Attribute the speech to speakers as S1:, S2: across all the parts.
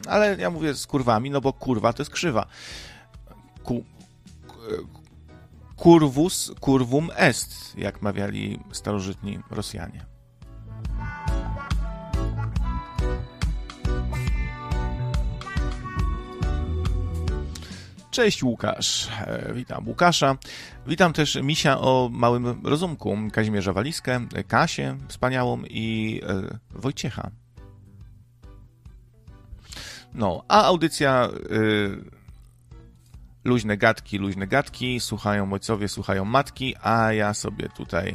S1: Ale ja mówię z kurwami, no bo kurwa to jest krzywa. Curvus curvum est, jak mawiali starożytni Rosjanie. Cześć Łukasz, witam Łukasza, witam też Misia o małym rozumku, Kazimierza Waliskę, Kasię wspaniałą i Wojciecha. No, a audycja luźne gadki, słuchają ojcowie, słuchają matki, a ja sobie tutaj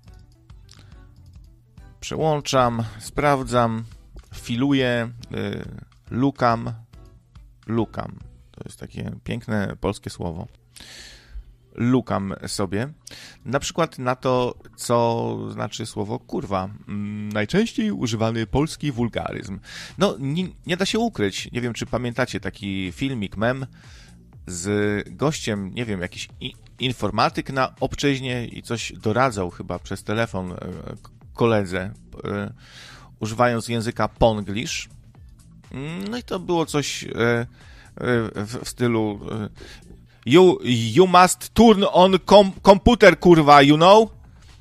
S1: przełączam, sprawdzam, filuję, lukam. To jest takie piękne polskie słowo. Lukam sobie. Na przykład na to, co znaczy słowo kurwa. Najczęściej używany polski wulgaryzm. No, nie da się ukryć. Nie wiem, czy pamiętacie taki filmik, mem z gościem, nie wiem, jakiś informatyk na obczyźnie i coś doradzał chyba przez telefon koledze, używając języka ponglish. No i to było coś w stylu you must turn on computer, kurwa, you know?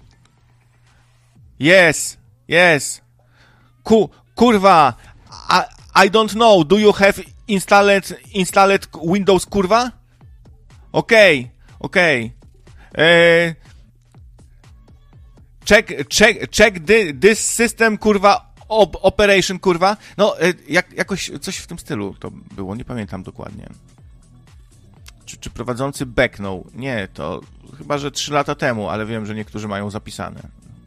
S1: Yes. Kurwa, I don't know, do you have installed Windows, kurwa? Okay. Check this system, kurwa, operation, kurwa. No, jakoś coś w tym stylu to było, nie pamiętam dokładnie. Czy prowadzący beknął? Nie, to chyba, że 3 lata temu, ale wiem, że niektórzy mają zapisane.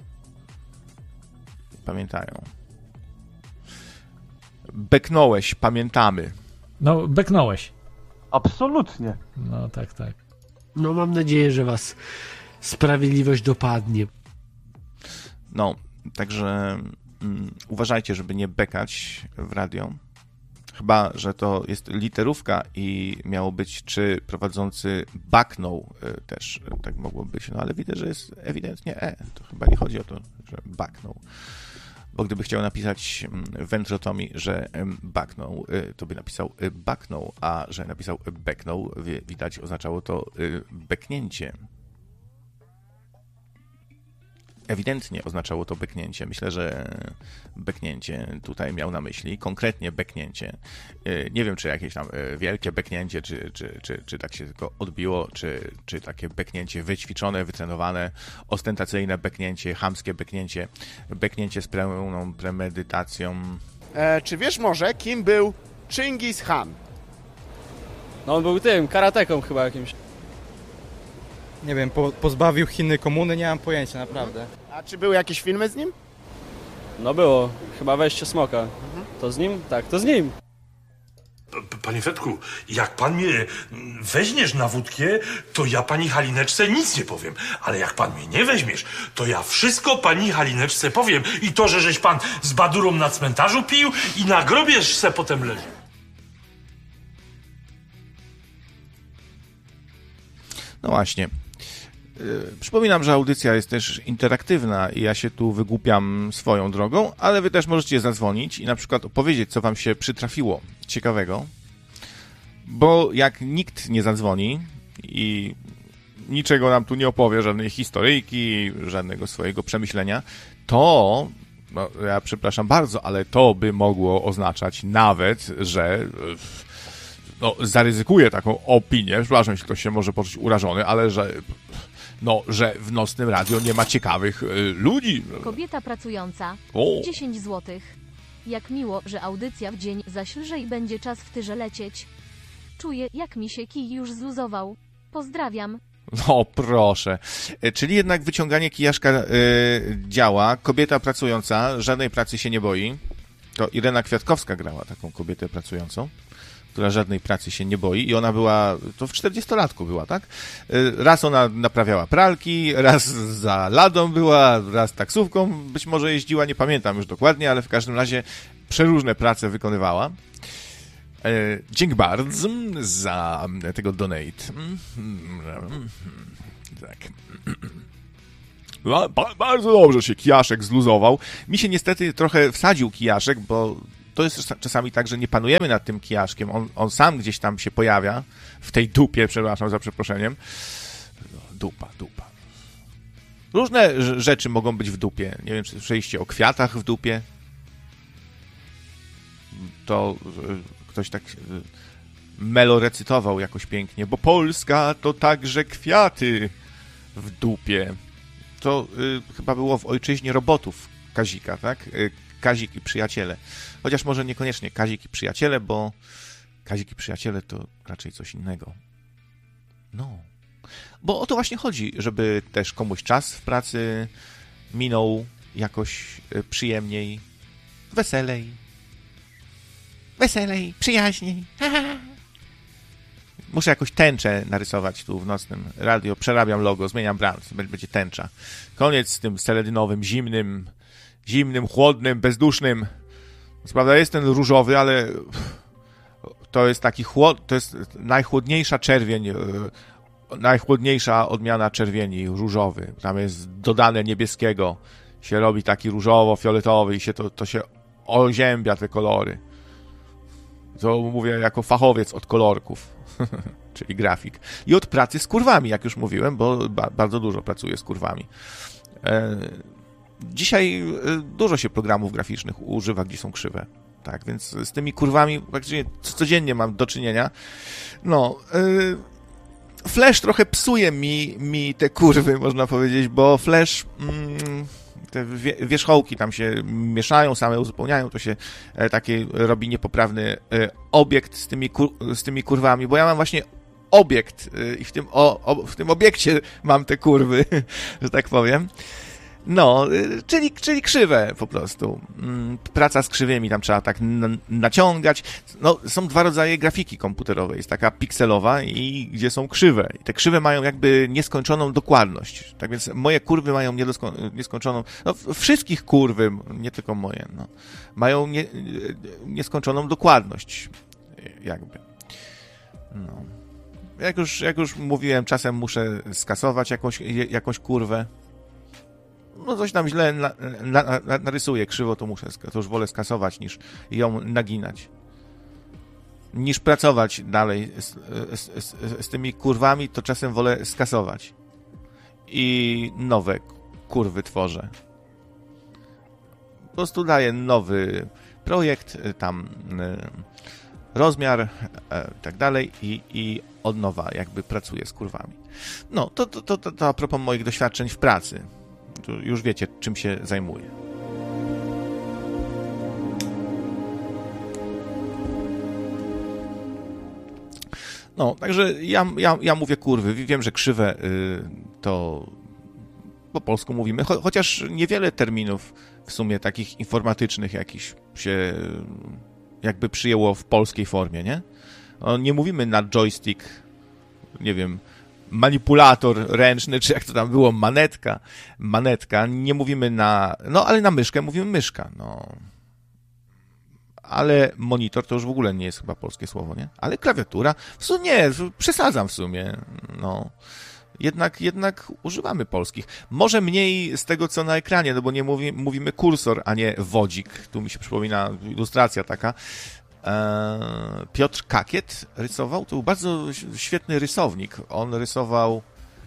S1: Pamiętają. Beknąłeś, pamiętamy.
S2: No, beknąłeś.
S3: Absolutnie.
S2: No, tak.
S4: No, mam nadzieję, że was sprawiedliwość dopadnie.
S1: No, także uważajcie, żeby nie bekać w radio. Chyba, że to jest literówka i miało być, czy prowadzący baknął też, tak mogło być. No, ale widzę, że jest ewidentnie To chyba nie chodzi o to, że baknął. Bo gdyby chciał napisać Ventrotomi, że baknął, to by napisał baknął, a że napisał beknął, widać, oznaczało to beknięcie. Ewidentnie oznaczało to beknięcie. Myślę, że beknięcie tutaj miał na myśli, konkretnie beknięcie. Nie wiem, czy jakieś tam wielkie beknięcie, czy tak się tylko odbiło, czy takie beknięcie wyćwiczone, wytrenowane, ostentacyjne beknięcie, chamskie beknięcie z pełną premedytacją.
S5: Czy wiesz może, kim był Chingis Khan?
S6: No on był tym, karateką chyba jakimś.
S7: Nie wiem, pozbawił Chiny komuny, nie mam pojęcia, naprawdę.
S5: A czy były jakieś filmy z nim?
S6: No było, chyba Wejście Smoka. To z nim? Tak, to z nim.
S8: Panie Fetku, jak pan mnie weźmiesz na wódkę, to ja pani Halineczce nic nie powiem. Ale jak pan mnie nie weźmiesz, to ja wszystko pani Halineczce powiem. I to, żeś pan z Badurą na cmentarzu pił i na grobie se potem leży.
S1: No właśnie. Przypominam, że audycja jest też interaktywna i ja się tu wygłupiam swoją drogą, ale wy też możecie zadzwonić i na przykład opowiedzieć, co wam się przytrafiło ciekawego, bo jak nikt nie zadzwoni i niczego nam tu nie opowie, żadnej historyjki, żadnego swojego przemyślenia, to, no, ja przepraszam bardzo, ale to by mogło oznaczać nawet, że zaryzykuję taką opinię, przepraszam, jeśli ktoś się może poczuć urażony, ale że w nocnym radio nie ma ciekawych ludzi.
S9: Kobieta pracująca. 10 złotych. Jak miło, że audycja w dzień, zaś lżej będzie czas w tyrze lecieć. Czuję, jak mi się kij już zluzował. Pozdrawiam.
S1: No proszę. Czyli jednak wyciąganie kijaszka działa. Kobieta pracująca, żadnej pracy się nie boi. To Irena Kwiatkowska grała taką kobietę pracującą, która żadnej pracy się nie boi i ona była, to w 40-latku była, tak? Raz ona naprawiała pralki, raz za ladą była, raz taksówką być może jeździła, nie pamiętam już dokładnie, ale w każdym razie przeróżne prace wykonywała. Dzięki bardzo za tego donate. Tak. Bardzo dobrze się kijaszek zluzował. Mi się niestety trochę wsadził kijaszek, bo to jest czasami tak, że nie panujemy nad tym kijaszkiem, on sam gdzieś tam się pojawia, w tej dupie, przepraszam za przeproszeniem. Dupa. Różne rzeczy mogą być w dupie. Nie wiem, czy słyszeliście o kwiatach w dupie? To ktoś tak melorecytował jakoś pięknie, bo Polska to także kwiaty w dupie. To chyba było w Ojczyźnie robotów Kazika, tak? Kazik i przyjaciele. Chociaż może niekoniecznie Kazik i przyjaciele, bo Kazik i przyjaciele to raczej coś innego. No. Bo o to właśnie chodzi, żeby też komuś czas w pracy minął jakoś przyjemniej, weselej, przyjaźniej. Muszę jakoś tęczę narysować tu w nocnym radio. Przerabiam logo, zmieniam brand. Będzie tęcza. Koniec z tym seledynowym, zimnym, chłodnym, bezdusznym. Co prawda jest ten różowy, ale to jest taki to jest najchłodniejsza czerwień, najchłodniejsza odmiana czerwieni, różowy. Tam jest dodane niebieskiego. Się robi taki różowo-fioletowy i się to się oziębia te kolory. To mówię jako fachowiec od kolorków, czyli grafik. I od pracy z kurwami, jak już mówiłem, bo bardzo dużo pracuję z kurwami. Dzisiaj dużo się programów graficznych używa, gdzie są krzywe. Tak, więc z tymi kurwami praktycznie codziennie mam do czynienia. No, Flash trochę psuje mi te kurwy, można powiedzieć, bo Flash... te wierzchołki tam się mieszają, same uzupełniają, to się taki robi niepoprawny obiekt z tymi kurwami, bo ja mam właśnie obiekt i w tym obiekcie mam te kurwy, że tak powiem. No, czyli krzywe po prostu. Praca z krzywymi, tam trzeba tak naciągać. No, są dwa rodzaje grafiki komputerowej. Jest taka pikselowa i gdzie są krzywe. I te krzywe mają jakby nieskończoną dokładność. Tak więc moje kurwy mają nieskończoną... No, wszystkich kurwy, nie tylko moje, no, mają nieskończoną dokładność. Jakby. No. Jak już mówiłem, czasem muszę skasować jakąś kurwę. No coś tam źle narysuję krzywo, to już wolę skasować, niż ją naginać. Niż pracować dalej z tymi kurwami, to czasem wolę skasować. I nowe kurwy tworzę. Po prostu daję nowy projekt, tam rozmiar, tak dalej i od nowa jakby pracuję z kurwami. No, to a propos moich doświadczeń w pracy. To już wiecie, czym się zajmuję. No, także ja mówię kurwy. Wiem, że krzywe to po polsku mówimy, chociaż niewiele terminów w sumie takich informatycznych jakichś się jakby przyjęło w polskiej formie, nie? Nie mówimy na joystick, nie wiem, manipulator ręczny, czy jak to tam było, manetka, nie mówimy ale na myszkę mówimy myszka, no. Ale monitor to już w ogóle nie jest chyba polskie słowo, nie? Ale klawiatura, w sumie nie, przesadzam w sumie, no. Jednak używamy polskich. Może mniej z tego, co na ekranie, no bo nie mówimy kursor, a nie wodzik. Tu mi się przypomina ilustracja taka. Piotr Kakiet rysował, to był bardzo świetny rysownik. On rysował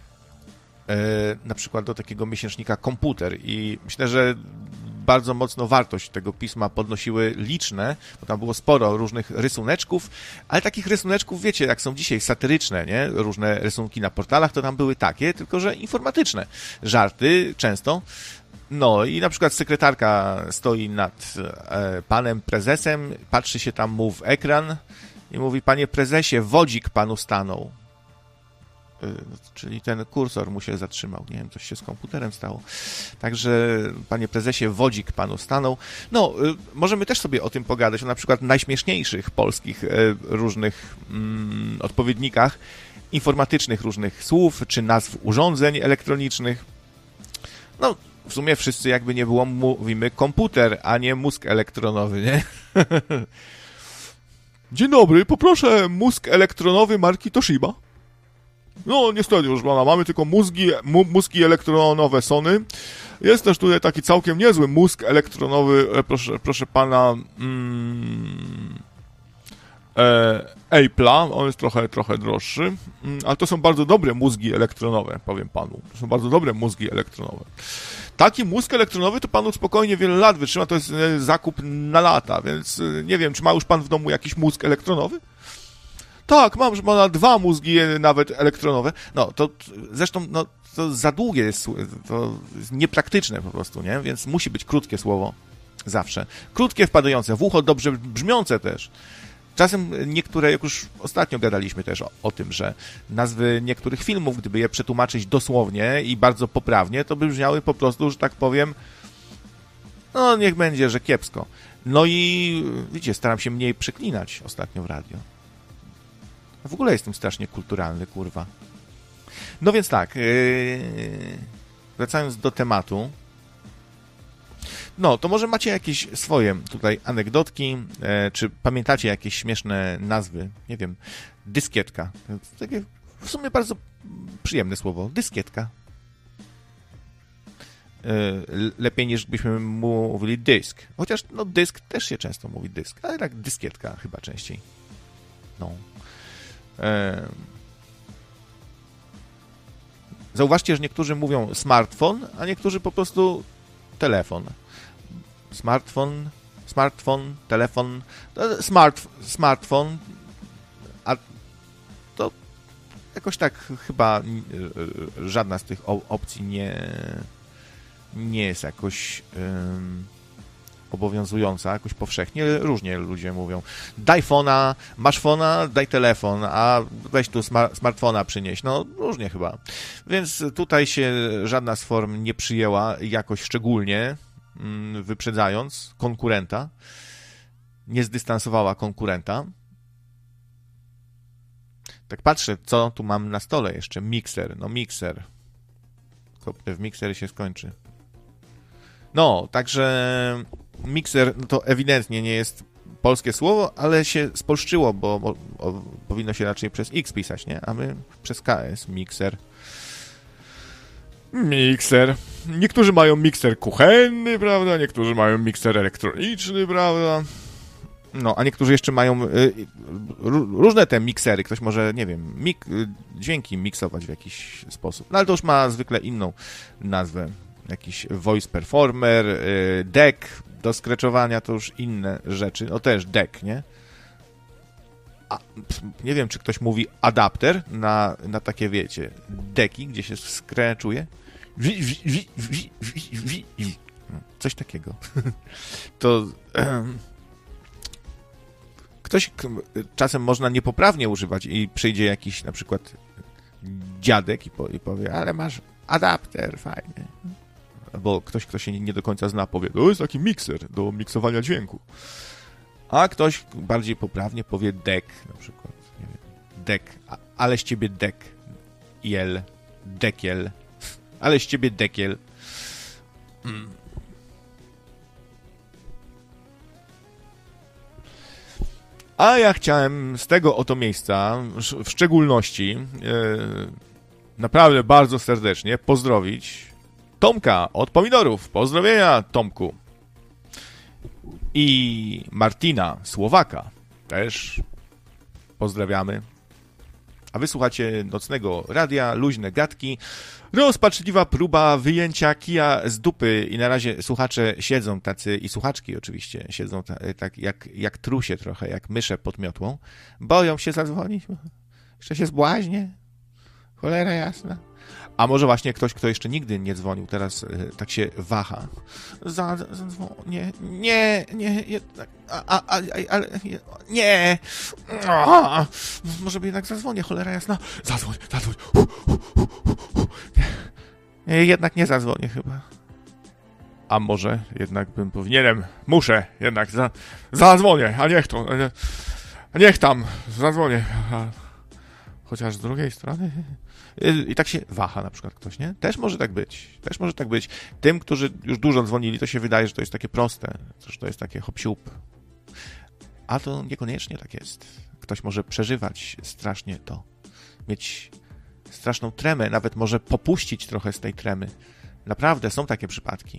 S1: na przykład do takiego miesięcznika Komputer i myślę, że bardzo mocno wartość tego pisma podnosiły liczne, bo tam było sporo różnych rysuneczków, ale takich rysuneczków, wiecie, jak są dzisiaj satyryczne, nie? Różne rysunki na portalach, to tam były takie, tylko że informatyczne. Żarty często. No i na przykład sekretarka stoi nad panem prezesem, patrzy się tam mu w ekran i mówi: panie prezesie, wodzik panu stanął. Czyli ten kursor mu się zatrzymał. Nie wiem, coś się z komputerem stało. Także, panie prezesie, wodzik panu stanął. No, możemy też sobie o tym pogadać, o na przykład najśmieszniejszych polskich różnych odpowiednikach informatycznych różnych słów, czy nazw urządzeń elektronicznych. No, w sumie wszyscy, jakby nie było, mówimy komputer, a nie mózg elektronowy, nie? Dzień dobry, poproszę mózg elektronowy marki Toshiba. No niestety już pana, mamy tylko mózgi elektronowe Sony. Jest też tutaj taki całkiem niezły mózg elektronowy, proszę pana, Apple'a, on jest trochę droższy, ale to są bardzo dobre mózgi elektronowe, powiem panu. To są bardzo dobre mózgi elektronowe. Taki mózg elektronowy to panu spokojnie wiele lat wytrzyma, to jest zakup na lata, więc nie wiem, czy ma już pan w domu jakiś mózg elektronowy? Tak, mam już pana 2 mózgi nawet elektronowe. No, to zresztą, no, to za długie jest, to jest niepraktyczne po prostu, nie? Więc musi być krótkie słowo. Zawsze. Krótkie, wpadające w ucho, dobrze brzmiące też. Czasem niektóre, jak już ostatnio gadaliśmy też o tym, że nazwy niektórych filmów, gdyby je przetłumaczyć dosłownie i bardzo poprawnie, to by brzmiały po prostu, że tak powiem, no niech będzie, że kiepsko. No i widzicie, staram się mniej przeklinać ostatnio w radio. W ogóle jestem strasznie kulturalny, kurwa. No więc tak, wracając do tematu, no to może macie jakieś swoje tutaj anegdotki, czy pamiętacie jakieś śmieszne nazwy, nie wiem, dyskietka, takie w sumie bardzo przyjemne słowo, dyskietka. Lepiej niż byśmy mówili dysk, chociaż no dysk też się często mówi dysk, ale tak dyskietka chyba częściej. No. Zauważcie, że niektórzy mówią smartfon, a niektórzy po prostu telefon. Smartfon, telefon, smartfon, a to jakoś tak chyba żadna z tych opcji nie jest jakoś obowiązująca, jakoś powszechnie. Różnie ludzie mówią. Daj fona, masz fona, daj telefon, a weź tu smartfona przynieś. No, różnie chyba. Więc tutaj się żadna z form nie przyjęła jakoś szczególnie, wyprzedzając konkurenta. Nie zdystansowała konkurenta. Tak patrzę, co tu mam na stole jeszcze. Mikser. No, mikser. W mikser się skończy. No, także mikser no to ewidentnie nie jest polskie słowo, ale się spolszczyło, bo powinno się raczej przez X pisać, nie? A my przez KS. Mikser. Mikser. Niektórzy mają mikser kuchenny, prawda? Niektórzy mają mikser elektroniczny, prawda? No, a niektórzy jeszcze mają różne te miksery. Ktoś może, nie wiem, dźwięki miksować w jakiś sposób. No, ale to już ma zwykle inną nazwę. Jakiś voice performer, deck do skreczowania, to już inne rzeczy. No też deck, nie? Nie wiem, czy ktoś mówi adapter na takie, wiecie, deki, gdzie się skreczuje. Coś takiego. To ktoś czasem można niepoprawnie używać i przyjdzie jakiś na przykład dziadek i powie, ale masz adapter, fajnie. Bo ktoś, kto się nie do końca zna, powie, to jest taki mikser do miksowania dźwięku. A ktoś bardziej poprawnie powie deck na przykład. Nie wiem, deck. Ale z ciebie deck. Dekiel. Ale z ciebie dekiel. A ja chciałem z tego oto miejsca, w szczególności, naprawdę bardzo serdecznie pozdrowić Tomka od Pomidorów. Pozdrowienia, Tomku. I Martina, Słowaka. Też pozdrawiamy. A wy słuchacie Nocnego Radia, luźne gadki. Rozpaczliwa próba wyjęcia kija z dupy i na razie słuchacze siedzą tacy, i słuchaczki oczywiście, siedzą tak jak trusie trochę, jak mysze pod miotłą. Boją się zadzwonić. Jeszcze się zbłaźnie. Cholera jasna. A może właśnie ktoś, kto jeszcze nigdy nie dzwonił, teraz tak się waha. Zadzwonię. Nie, jednak. Ale nie. Może by jednak zadzwonię, cholera jasna. Zadzwoń. Nie, jednak nie zadzwonię chyba. A może jednak bym powinienem, muszę jednak zadzwonię, a niech tam zadzwonię. Chociaż z drugiej strony... I tak się waha na przykład ktoś, nie? Też może tak być. Tym, którzy już dużo dzwonili, to się wydaje, że to jest takie proste, że to jest takie hop-siup. A to niekoniecznie tak jest. Ktoś może przeżywać strasznie to. Mieć straszną tremę, nawet może popuścić trochę z tej tremy. Naprawdę, są takie przypadki.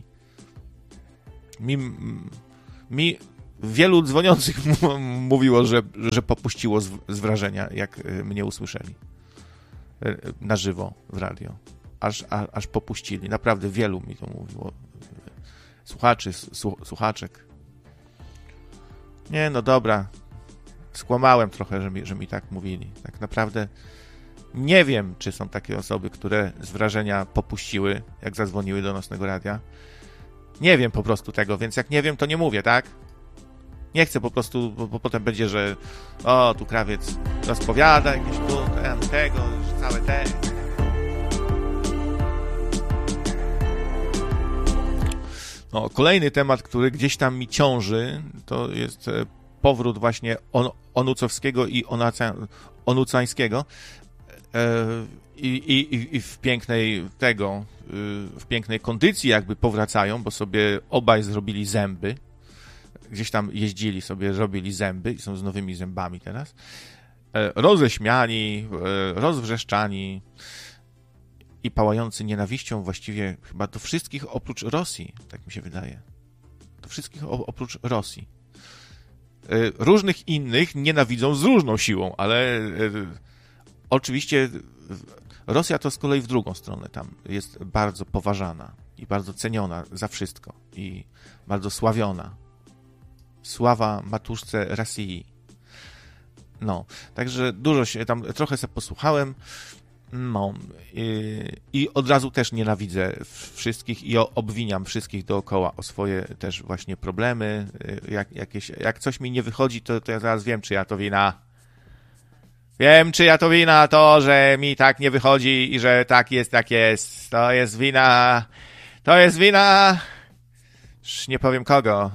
S1: Mi wielu dzwoniących mówiło, że popuściło z wrażenia, jak mnie usłyszeli na żywo w radio. Aż popuścili. Naprawdę wielu mi to mówiło. Słuchaczy, słuchaczek. Nie, no dobra. Skłamałem trochę, że mi tak mówili. Tak naprawdę nie wiem, czy są takie osoby, które z wrażenia popuściły, jak zadzwoniły do Nocnego Radia. Nie wiem po prostu tego, więc jak nie wiem, to nie mówię, tak? Nie chcę po prostu, bo potem będzie, że tu krawiec rozpowiada, jakieś tu, tego, całe te. No, kolejny temat, który gdzieś tam mi ciąży, to jest powrót właśnie Onucowskiego i Onucańskiego i w pięknej kondycji jakby powracają, bo sobie obaj zrobili zęby. Gdzieś tam jeździli sobie, robili zęby i są z nowymi zębami teraz. Roześmiani, rozwrzeszczani i pałający nienawiścią właściwie chyba do wszystkich oprócz Rosji, tak mi się wydaje. Do wszystkich oprócz Rosji. Różnych innych nienawidzą z różną siłą, ale oczywiście Rosja to z kolei w drugą stronę tam jest bardzo poważana i bardzo ceniona za wszystko i bardzo sławiona. Sława matuszce Rosji. No, także dużo się tam, trochę sobie posłuchałem, no i od razu też nienawidzę wszystkich i obwiniam wszystkich dookoła o swoje też właśnie problemy. Jak coś mi nie wychodzi, to ja zaraz wiem, czy ja to wina. Wiem, czy ja to wina, to, że mi tak nie wychodzi i że tak jest, jak jest. To jest wina. Już nie powiem kogo.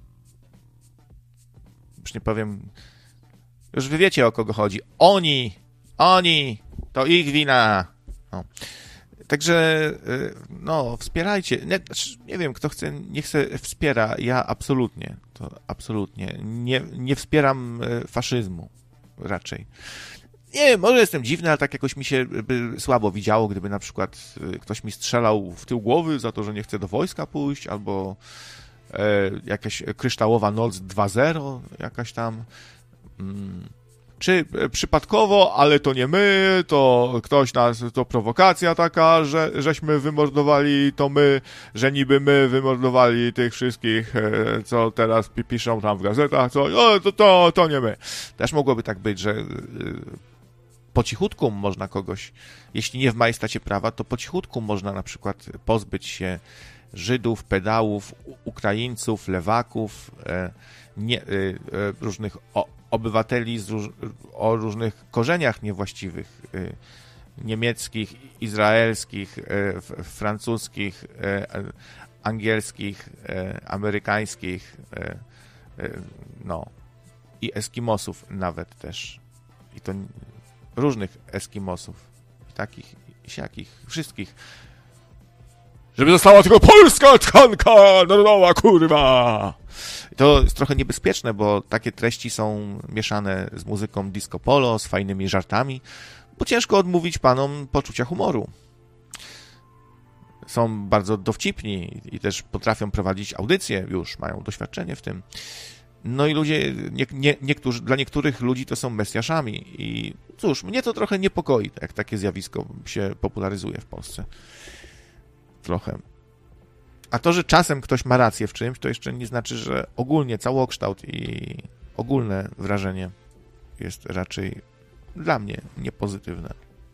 S1: Już wy wiecie, o kogo chodzi. Oni, to ich wina. No. Także, no, wspierajcie. Nie wiem, kto chce, niech se wspiera. Ja absolutnie, nie wspieram faszyzmu raczej. Nie wiem, może jestem dziwny, ale tak jakoś mi się by słabo widziało, gdyby na przykład ktoś mi strzelał w tył głowy za to, że nie chce do wojska pójść, albo jakaś kryształowa noc 2.0, jakaś tam. Czy przypadkowo, ale to nie my, to ktoś nas, to prowokacja taka, żeśmy wymordowali, to my, że niby my wymordowali tych wszystkich, co teraz piszą tam w gazetach, to nie my. Też mogłoby tak być, że po cichutku można kogoś, jeśli nie w majestacie prawa, to po cichutku można na przykład pozbyć się Żydów, pedałów, Ukraińców, lewaków, różnych obywateli o różnych korzeniach niewłaściwych, niemieckich, izraelskich, francuskich, angielskich, amerykańskich, no i Eskimosów nawet też. I to różnych Eskimosów, takich i siakich, wszystkich. Żeby została tylko polska tkanka narodowa, kurwa! To jest trochę niebezpieczne, bo takie treści są mieszane z muzyką disco polo, z fajnymi żartami, bo ciężko odmówić panom poczucia humoru. Są bardzo dowcipni i też potrafią prowadzić audycje, już mają doświadczenie w tym. No i ludzie, dla niektórych ludzi to są mesjaszami i cóż, mnie to trochę niepokoi, jak takie zjawisko się popularyzuje w Polsce. Trochę. A to, że czasem ktoś ma rację w czymś, to jeszcze nie znaczy, że ogólnie całokształt i ogólne wrażenie jest raczej dla mnie niepozytywne.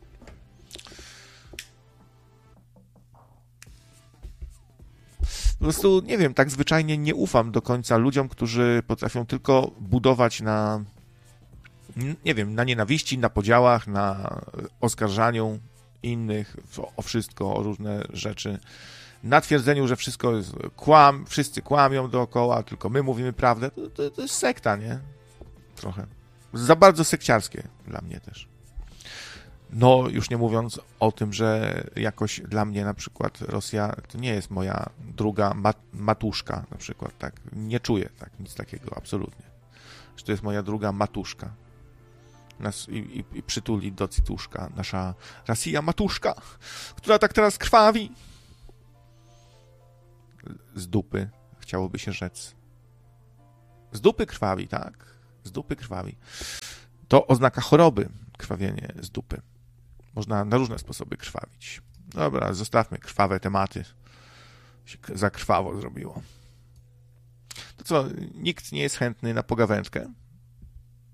S1: Po prostu, nie wiem, tak zwyczajnie nie ufam do końca ludziom, którzy potrafią tylko budować na, nie wiem, na nienawiści, na podziałach, na oskarżaniu innych o wszystko, o różne rzeczy. Na twierdzeniu, że wszystko jest wszyscy kłamią dookoła, tylko my mówimy prawdę, to jest sekta, nie? Trochę. Za bardzo sekciarskie dla mnie też. No, już nie mówiąc o tym, że jakoś dla mnie na przykład Rosja to nie jest moja druga matuszka na przykład, tak? Nie czuję tak, nic takiego, absolutnie. Że to jest moja druga matuszka. nas i przytuli do cytuszka nasza Rosja matuszka, która tak teraz krwawi. Z dupy, chciałoby się rzec. Z dupy krwawi, tak? Z dupy krwawi. To oznaka choroby, krwawienie z dupy. Można na różne sposoby krwawić. Dobra, zostawmy krwawe tematy. Się za krwawo zrobiło. To co, nikt nie jest chętny na pogawędkę?